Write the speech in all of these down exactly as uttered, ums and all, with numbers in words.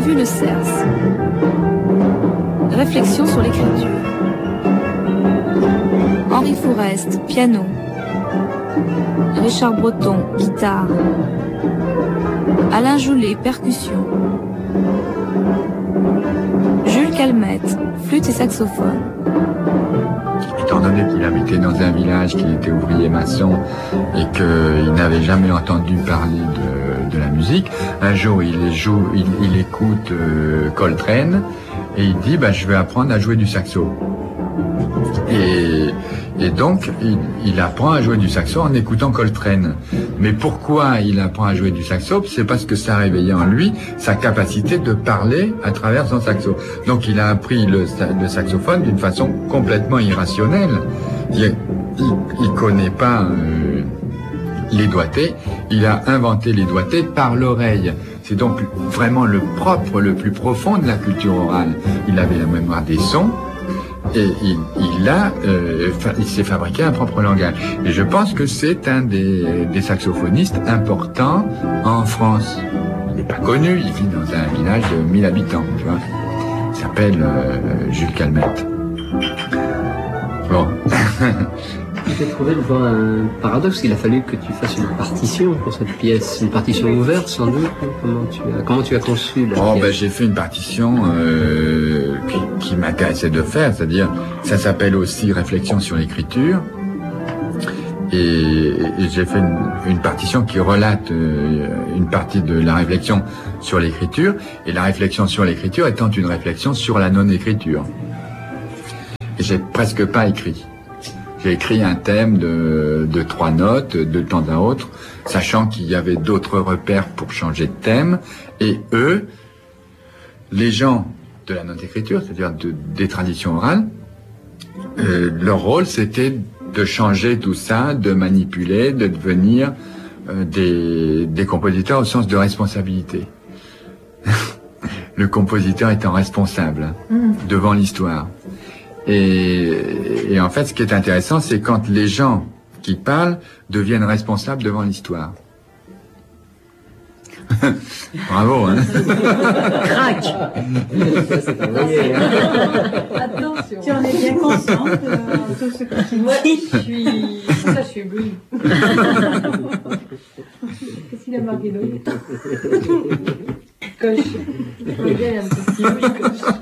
vu le Cerce. Réflexion sur l'écriture. Henri Fourest, piano. Richard Breton, guitare. Alain Joulet, percussion. Jules Calmette, flûte et saxophone. Étant donné qu'il habitait dans un village, qu'il était ouvrier maçon et qu'il n'avait jamais entendu parler de, de la musique, un jour il, joue, il, il écoute euh, Coltrane et il dit bah, « je vais apprendre à jouer du saxo ». Et, et donc, il, il apprend à jouer du saxo en écoutant Coltrane. Mais pourquoi il apprend à jouer du saxo? C'est parce que ça réveillait en lui sa capacité de parler à travers son saxo. Donc, il a appris le, le saxophone d'une façon complètement irrationnelle. Il, il, il connaît pas euh, les doigtés. Il a inventé les doigtés par l'oreille. C'est donc vraiment le propre, le plus profond de la culture orale. Il avait la mémoire des sons. Et il, il a, euh, il s'est fabriqué un propre langage. Et je pense que c'est un des, des saxophonistes importants en France. Il n'est pas connu, il vit dans un village de mille habitants, tu vois. Il s'appelle euh, Jules Calmette. Bon. J'ai trouvé devant un paradoxe, il a fallu que tu fasses une partition pour cette pièce, une partition ouverte sans doute. Comment tu as, comment tu as conçu la oh, pièce? ben, j'ai fait une partition euh, qui, qui m'intéressait de faire, c'est-à-dire ça s'appelle aussi Réflexion sur l'écriture. Et, et j'ai fait une, une partition qui relate euh, une partie de la réflexion sur l'écriture, et la réflexion sur l'écriture étant une réflexion sur la non-écriture. Et j'ai presque pas écrit. J'ai écrit un thème de, de trois notes de temps à autre, sachant qu'il y avait d'autres repères pour changer de thème. Et eux, les gens de la non-écriture, c'est-à-dire de, des traditions orales, euh, leur rôle c'était de changer tout ça, de manipuler, de devenir euh, des, des compositeurs au sens de responsabilité. Le compositeur étant responsable mmh. devant l'histoire. Et, et en fait, ce qui est intéressant, c'est quand les gens qui parlent deviennent responsables devant l'histoire. Bravo, hein. Crac. Attention. Tu en es bien consciente de tout ce que tu dis. Moi, je suis... Ça, je suis éblouie. Qu'est-ce qu'il a marqué d'autre? Coche. Je vois bien, il y a un petit rouge coche.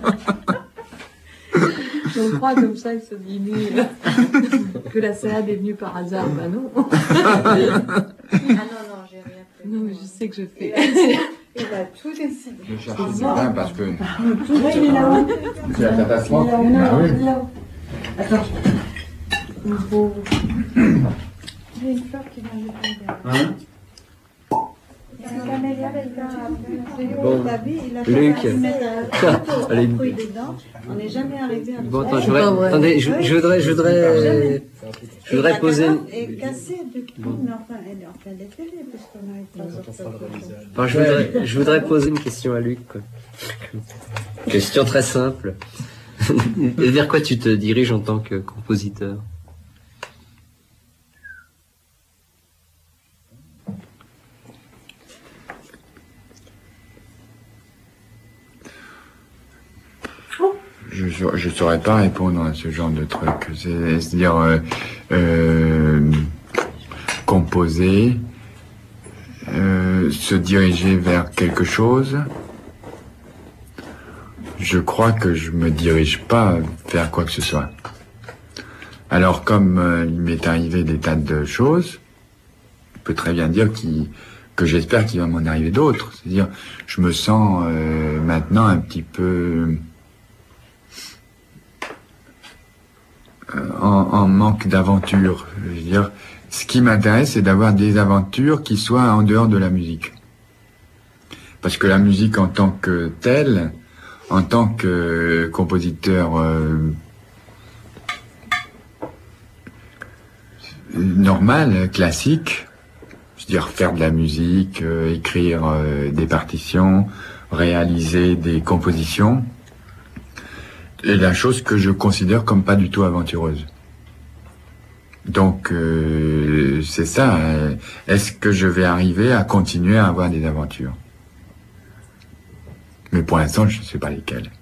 On croit comme ça que ce dîner, que la salade est venue par hasard. Bah non. Ah non, non, j'ai rien fait. Non, mais je sais que je fais. Il va tout décider. Je cherche le vin parce que... Tout il est là-haut. Tu as ta passeport? Ah oui. Attends. Il faut... J'ai une fleur qui va me tomber. Hein? Bon, Luc. Allez. On n'est jamais arrivé à... Bon, attends, je voudrais, attendez, je, je voudrais, je voudrais, je voudrais poser. Et cassé depuis, mais enfin, elle est en plein défilé, puisqu'on a eu trois heures. Enfin, je voudrais, je voudrais poser une question à Luc, quoi. Question très simple. Vers quoi tu te diriges en tant que compositeur? Je ne saurais pas répondre à ce genre de truc. C'est, c'est-à-dire euh, euh, composer, euh, se diriger vers quelque chose. Je crois que je me dirige pas vers quoi que ce soit. Alors comme euh, il m'est arrivé des tas de choses, je peux très bien dire qu'il, que j'espère qu'il va m'en arriver d'autres. C'est-à-dire, je me sens euh, maintenant un petit peu... En, en manque d'aventure. Je veux dire, ce qui m'intéresse, c'est d'avoir des aventures qui soient en dehors de la musique. Parce que la musique en tant que telle, en tant que compositeur euh, normal, classique, je veux dire faire de la musique, euh, écrire euh, des partitions, réaliser des compositions, est la chose que je considère comme pas du tout aventureuse. Donc, euh, c'est ça. Euh, est-ce que je vais arriver à continuer à avoir des aventures? Mais pour l'instant, je ne sais pas lesquelles.